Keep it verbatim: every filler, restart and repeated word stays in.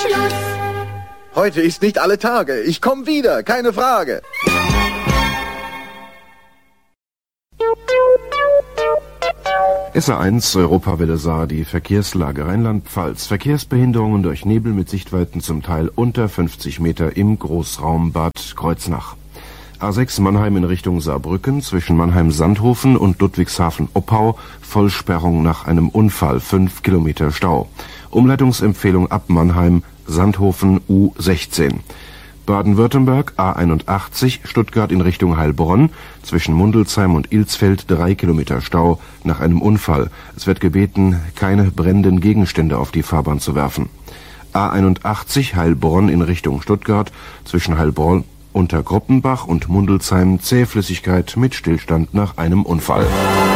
los. Heute ist nicht alle Tage. Ich komme wieder, keine Frage. S A eins Europawelle sah die Verkehrslage Rheinland-Pfalz. Verkehrsbehinderungen durch Nebel mit Sichtweiten zum Teil unter fünfzig Meter im Großraum Bad Kreuznach. A sechs Mannheim in Richtung Saarbrücken zwischen Mannheim-Sandhofen und Ludwigshafen-Oppau. Vollsperrung nach einem Unfall, fünf Kilometer Stau. Umleitungsempfehlung ab Mannheim, Sandhofen U sechzehn. Baden-Württemberg A einundachtzig, Stuttgart in Richtung Heilbronn, zwischen Mundelsheim und Ilsfeld drei Kilometer Stau nach einem Unfall. Es wird gebeten, keine brennenden Gegenstände auf die Fahrbahn zu werfen. A einundachtzig Heilbronn in Richtung Stuttgart, zwischen Heilbronn unter Gruppenbach und Mundelsheim Zähflüssigkeit mit Stillstand nach einem Unfall.